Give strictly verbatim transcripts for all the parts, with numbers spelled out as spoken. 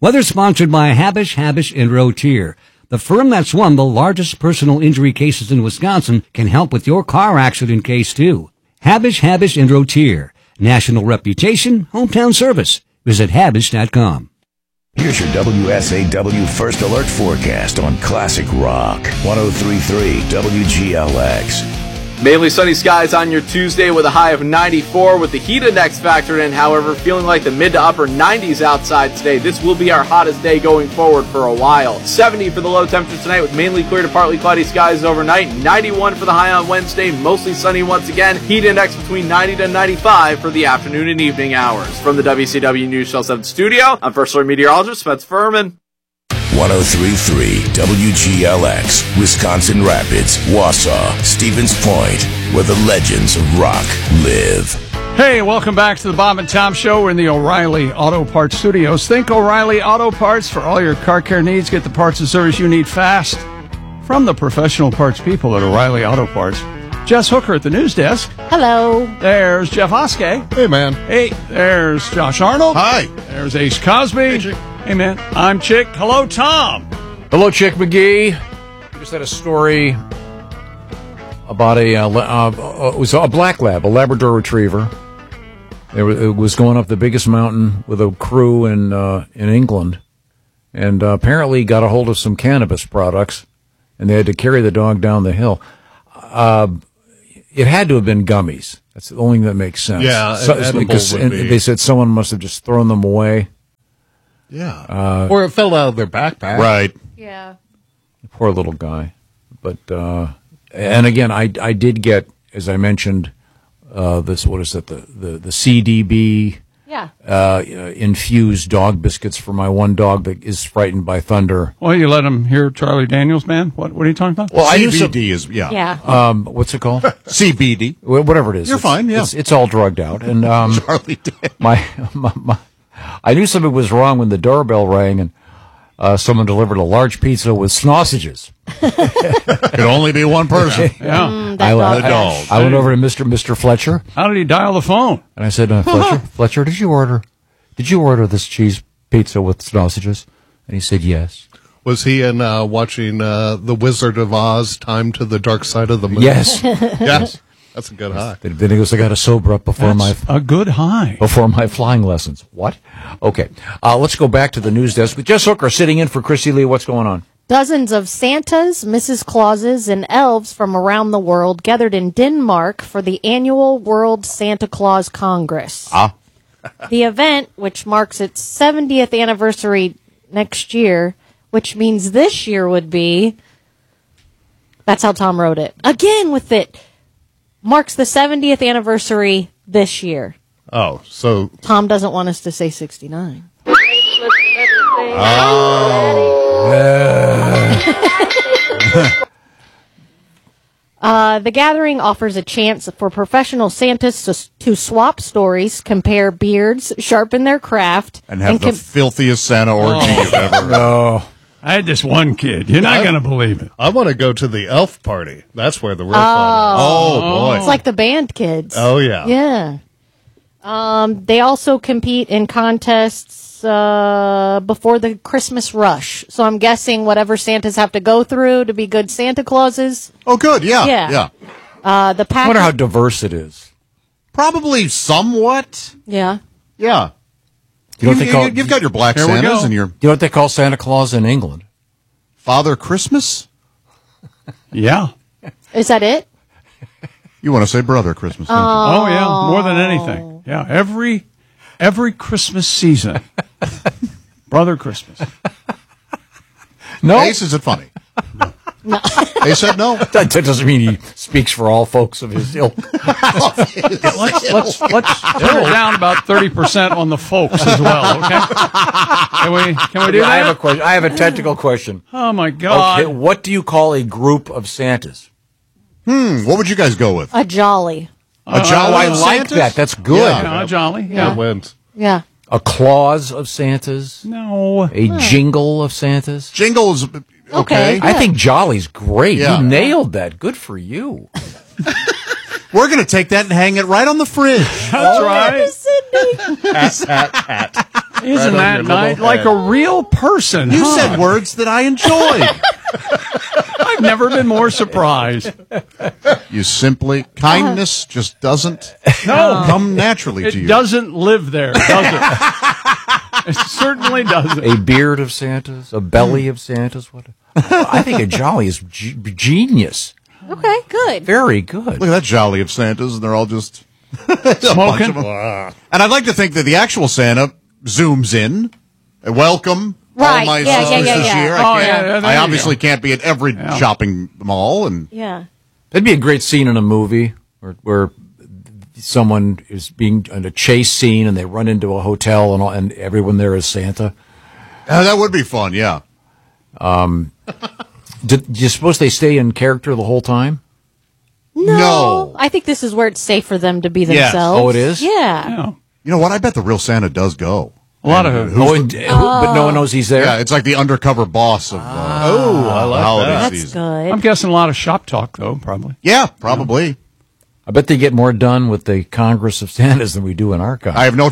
Weather sponsored by Habish, Habish and Rotier. The firm that's won the largest personal injury cases in Wisconsin can help with your car accident case, too. Habish, Habish and Rotier. National reputation, hometown service. Visit Habish dot com. Here's your W S A W First Alert forecast on Classic Rock. one oh three point three W G L X. Mainly sunny skies on your Tuesday with a high of ninety-four with the heat index factored in, however, feeling like the mid to upper nineties outside today. This will be our hottest day going forward for a while. seventy for the low temperature tonight with mainly clear to partly cloudy skies overnight. ninety-one for the high on Wednesday, mostly sunny once again. Heat index between ninety to ninety-five for the afternoon and evening hours. From the W C W News Channel seven studio, I'm First Alert Meteorologist Spencer Furman. one oh three point three W G L X, Wisconsin Rapids, Wausau, Stevens Point, where the legends of rock live. Hey, welcome back to the Bob and Tom Show. We're in the O'Reilly Auto Parts Studios. Think O'Reilly Auto Parts for all your car care needs. Get the parts and service you need fast from the professional parts people at O'Reilly Auto Parts. Jess Hooker at the news desk. Hello. There's Jeff Oskey. Hey, man. Hey, there's Josh Arnold. Hi. There's Ace Cosby. Hey, Chick. Hey, man. I'm Chick. Hello, Tom. Hello, Chick McGee. Just had a story about a, uh, uh, it was a black lab, a Labrador Retriever. It was going up the biggest mountain with a crew in uh, in England, and uh, apparently got a hold of some cannabis products, and they had to carry the dog down the hill. Uh, it had to have been gummies. That's the only thing that makes sense. Yeah, so, edible because would and be. They said someone must have just thrown them away. Yeah. Uh, or it fell out of their backpack. Right. Yeah. Poor little guy. But, uh, and again, I, I did get, as I mentioned, uh, this, what is it, the, the, the C D B Yeah. uh, infused dog biscuits for my one dog that is frightened by thunder. Well, you let him hear Charlie Daniels, man? What, what are you talking about? Well, I C knew B some- D is, yeah. Yeah. Um, what's it called? C B D. Wh- Whatever it is. You're It's- fine, yeah. It's, it's all drugged out. And, um, Charlie did. my, my, my, I knew something was wrong when the doorbell rang and, uh, someone delivered a large pizza with sausages. Could only be one person. Yeah. Mm, that I, dog I, dash. I went over to Mister Mister Fletcher How did he dial the phone? and I said, uh, Fletcher, Fletcher, did you order, did you order this cheese pizza with sausages? And he said, yes. Was he in uh, watching uh, The Wizard of Oz, Time to the Dark Side of the Moon? Yes. Yes. That's a good high. Then then he goes, I got to sober up before my That's a good high. before my flying lessons. What? Okay. Uh, let's go back to the news desk with Jess Hooker sitting in for Chrissy Lee. What's going on? Dozens of Santas, Missus Clauses, and elves from around the world gathered in Denmark for the annual World Santa Claus Congress. Ah. The event, which marks its seventieth anniversary next year, which means this year would be, that's how Tom wrote it. Again with it. Marks the seventieth anniversary this year. Oh, so. Tom doesn't want us to say sixty-nine. Uh, the gathering offers a chance for professional Santas to, to swap stories, compare beards, sharpen their craft, And have the com- filthiest Santa orgy you've ever. Oh. I had this one kid. You're not I- going to believe it. I want to go to the elf party. That's where the real fun is. Oh, boy. it's like the band kids. Oh, yeah. Yeah. Um, they also compete in contests uh, before the Christmas rush. So I'm guessing whatever Santas have to go through to be good Santa Clauses. Oh, good. Yeah. Yeah. Yeah. Uh, the I pack. wonder how diverse it is. Probably somewhat. Yeah. Yeah. You know what You, they call, you, have got your black Here we Santas go. and your you know what they call Santa Claus in England? Father Christmas? Yeah. Is that it? You want to say Brother Christmas, don't you? Oh, yeah. More than anything. Yeah. Every every Christmas season. Brother Christmas. No. Ace, is it funny? No. Ace said no. That, that doesn't mean he speaks for all folks of his ilk. Let's let's let's turn it down about thirty percent on the folks as well, okay? Can we can we do I have a that? question. I have a technical question. Oh my God. Okay, what do you call a group of Santas? Hmm, what would you guys go with? A jolly. A Oh, jolly I of like Santas? that. That's good. Yeah. Yeah, jolly. Yeah. Yeah. Wins. Yeah. A clause of Santas? No. A jingle of Santas? Jingles, okay. Okay. I think jolly's great. Yeah. You nailed that. Good for you. We're going to take that and hang it right on the fridge. That's right. Sydney. Hat, hat, hat. Isn't on that your nice? little Like head. a real person. You huh? said words that I enjoyed. I've never been more surprised. You simply kindness just doesn't No. come naturally It to you. doesn't live there, does it? It certainly doesn't. A beard of Santas, a belly of Santas. What? I think a jolly is g- genius. Okay, good. Very good. Look at that jolly of Santas, and they're all just Smoking. And I'd like to think that the actual Santa zooms in. uh, Welcome, all Right, my yeah, sisters yeah, yeah, this yeah. year. Oh, I, can't, yeah, yeah, there I you obviously go. can't be at every Yeah. shopping mall, and Yeah. That'd be a great scene in a movie where, where someone is being in a chase scene and they run into a hotel and all, and everyone there is Santa. uh, that would be fun. Yeah, Do, do you suppose they stay in character the whole time? No, No. I think this is where it's safe for them to be Yes. themselves. Oh, it is? Yeah. Yeah. you know what? I bet the real Santa does go. A lot of Oh, and, but no one knows he's there. Yeah, it's like the undercover boss of uh, Oh, I like holiday that. That's season. good. I'm guessing a lot of shop talk, though, probably. Yeah, probably. I bet they get more done with the Congress of Santas than we do in our Congress. I have no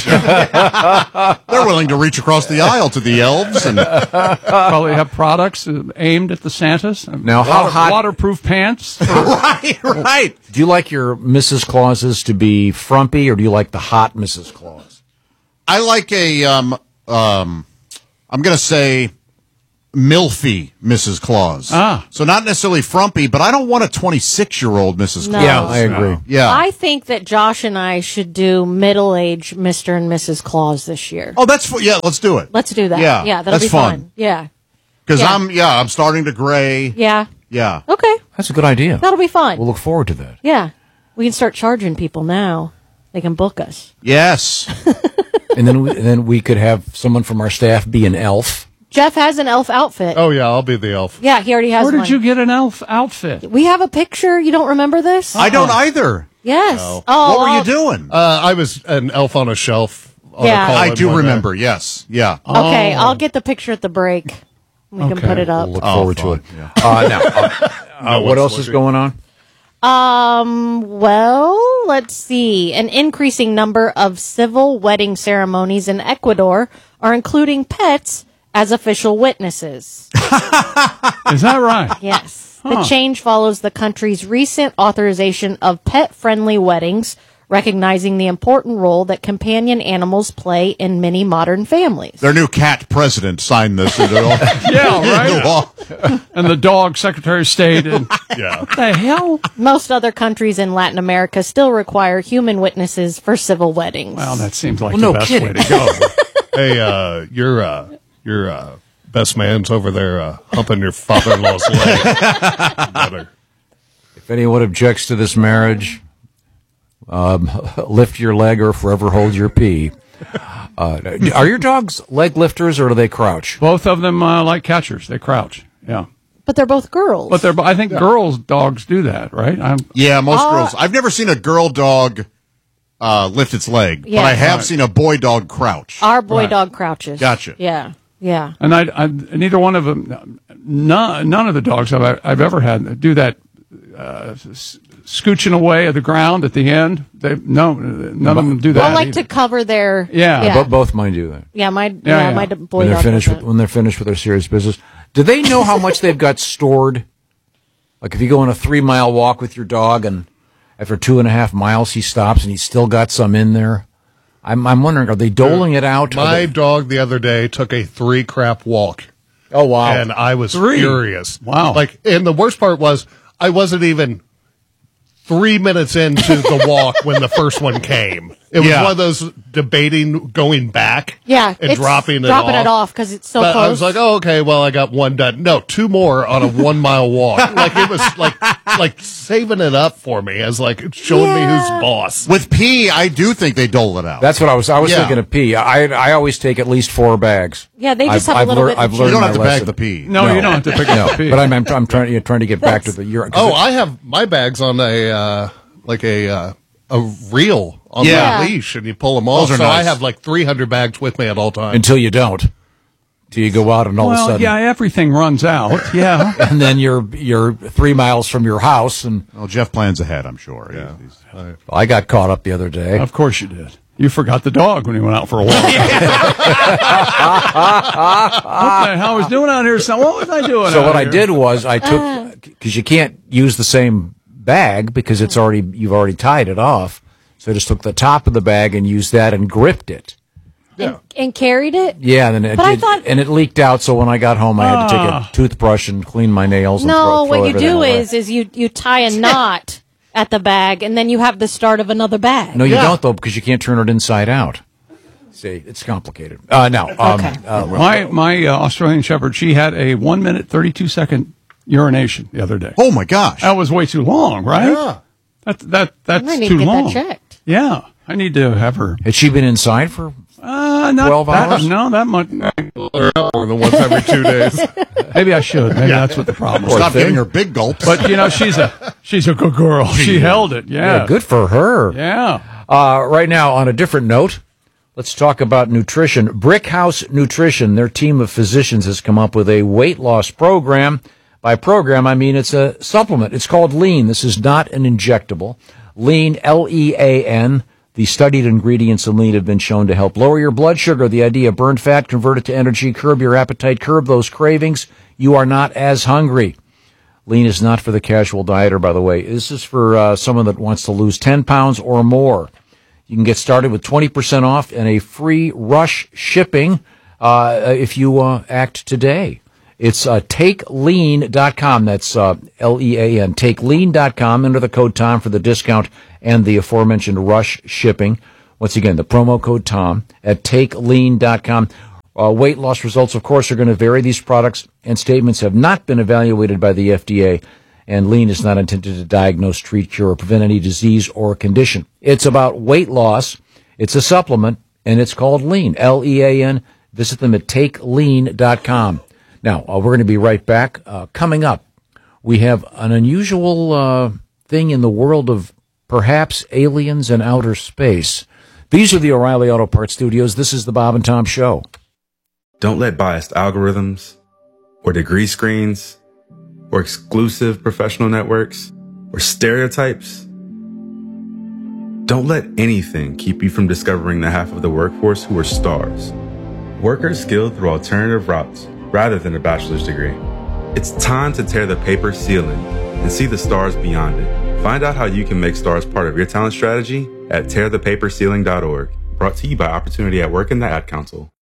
doubt. They're willing to reach across the aisle to the elves, and Probably have products uh, aimed at the Santas. Now, how Water- hot- Waterproof pants. right, right. Do you like your Missus Clauses to be frumpy, or do you like the hot Missus Claus? I like a um um. I'm gonna say milfy Missus Claus. Ah. So not necessarily frumpy, but I don't want a twenty-six year old Missus No. Claus. Yeah, I agree. Yeah. I think that Josh and I should do middle-aged Mister and Missus Claus this year. oh, that's fu- yeah. Let's do it. Let's do that. Yeah, Yeah, that'll that's be fun. fun. Yeah. Because yeah. I'm yeah I'm starting to gray. Yeah. Yeah. Okay. That's a good idea. That'll be fun. We'll look forward to that. Yeah. We can start charging people now. They can book us. Yes. And then we, and then we could have someone from our staff be an elf. Jeff has an elf outfit. Oh, yeah, I'll be the elf. Yeah, he already has Where did one. you get an elf outfit? We have a picture. You don't remember this? I don't either. Yes. No. Oh, what were I'll- you doing? Uh, I was an elf on a shelf. On Yeah. a call I in do one day. remember. Yes. Yeah. Okay, Oh. I'll get the picture at the break. We can Okay. put it up. We'll look Oh, forward to fun. it. Yeah. Uh, now, uh, uh, what else is going on? Um, well, let's see. An increasing number of civil wedding ceremonies in Ecuador are including pets as official witnesses. Is that right? Yes. Huh. The change follows the country's recent authorization of pet-friendly weddings, recognizing the important role that companion animals play in many modern families. Their new cat president signed this into law. Yeah, right. Into law. And the dog Secretary of State. And Yeah. what the hell? Most other countries in Latin America still require human witnesses for civil weddings. Well, that seems like Well, the no best kidding. way to go. Hey, uh, your uh, your uh, best man's over there uh, humping your father-in-law's leg. Better. If anyone objects to this marriage, um, lift your leg or forever hold your pee. Uh, are your dogs leg lifters or do they crouch? Both of them uh, like catchers. They crouch. Yeah. But they're both girls. But they're, I think girls' dogs do that, right? I'm, Yeah, most Uh, girls. I've never seen a girl dog uh, lift its leg, Yeah. but I have Right. seen a boy dog crouch. Our boy Right. dog crouches. Gotcha. Yeah. Yeah. and I, I, neither one of them, none, none of the dogs I've, I've ever had do that uh, s- scooching away at the ground at the end. They no, none of them do that. I like either. to cover their. Yeah. Yeah. Bo- both mine do that. Yeah, my yeah, yeah. my d- boy When they're dog finished, does with, that. when they're finished with their serious business, do they know how much they've got stored? Like if you go on a three mile walk with your dog, and after two and a half miles he stops and he's still got some in there. I'm I'm wondering, are they doling it out? Are My they- dog the other day took a three crap walk. oh wow! And I was Three? furious. Wow. Like, and the worst part was I wasn't even three minutes into the walk when the first one came. It was Yeah. one of those debating going back. Yeah, And it's dropping it dropping off. it off because it's so But close. I was like, oh, okay, well, I got one done. No, two more on a one mile walk. Like it was like like saving it up for me as like showing me Yeah. who's boss. With pee, I do think they dole it out. That's what I was. I was Yeah. thinking of pee. I I always take at least four bags. Yeah, they just I've, have a I've little lear- bit of I've cheese. learned you don't my have to lesson. bag the pee. no, you don't have to pick No, up the pee. but I'm I'm, I'm trying. You're trying to get back to the urine. Oh, I have my bags on a uh, like a uh, a reel on Yeah. the leash, and you pull them off. Those are so I nice. have like three hundred bags with me at all times. until you don't. Till you go out and all of a well, sudden, yeah, everything runs out. Yeah. and then you're you're three miles from your house, and Well, Jeff plans ahead, I'm sure. Yeah. He's- he's- I got caught up the other day. Of course you did. You forgot the dog when he went out for a walk. What the hell I was doing out here? So what was I doing? So out what here? I did was I took, because you can't use the same bag because it's already you've already tied it off. So I just took the top of the bag and used that and gripped it. And, and carried it? Yeah, and then it But I did, thought- and it leaked out. So when I got home, I had to take Ah. a toothbrush and clean my nails. And No, throw, throw what you everything do away. is is you, you tie a knot at the bag, and then you have the start of another bag. No, you Yeah. don't though, because you can't turn it inside out. See, it's complicated. Uh, no, um, Okay. uh, My my uh, Australian Shepherd, she had a one minute thirty two second urination the other day. Oh my gosh. That was way too long, right? Yeah. That that that's I need too to get long. that checked. Yeah, I need to have her. had she been inside for? Uh, not twelve that, hours? No, that much. More than once every two days. Maybe I should. Maybe that's what the problem is. Stop thing. giving her big gulps. But you know, she's a she's a good girl. She held it. Yeah. Yeah, good for her. Yeah. Uh, right now, on a different note, let's talk about nutrition. Brick House Nutrition, their team of physicians has come up with a weight loss program. By program, I mean it's a supplement. It's called Lean. This is not an injectable. Lean, L E A N. The studied ingredients in Lean have been shown to help lower your blood sugar. The idea: burn fat, convert it to energy, curb your appetite, curb those cravings. You are not as hungry. Lean is not for the casual dieter, by the way. This is for uh, someone that wants to lose ten pounds or more. You can get started with twenty percent off and a free rush shipping uh, if you uh, act today. It's uh, take lean dot com. That's uh, L E A N. take lean dot com. Enter the code Tom for the discount and the aforementioned rush shipping. Once again, the promo code Tom at take lean dot com. Uh, weight loss results, of course, are going to vary. These products and statements have not been evaluated by the F D A, and Lean is not intended to diagnose, treat, cure, or prevent any disease or condition. It's about weight loss. It's a supplement, and it's called Lean, L E A N. Visit them at take lean dot com. Now, uh, we're going to be right back. Uh, coming up, we have an unusual uh, thing in the world of perhaps aliens and outer space. These are the O'Reilly Auto Parts Studios. This is the Bob and Tom Show. Don't let biased algorithms or degree screens or exclusive professional networks or stereotypes. Don't let anything keep you from discovering the half of the workforce who are stars. Workers skilled through alternative routes rather than a bachelor's degree. It's time to tear the paper ceiling and see the stars beyond it. Find out how you can make stars part of your talent strategy at tear the paper ceiling dot org. Brought to you by Opportunity at Work and the Ad Council.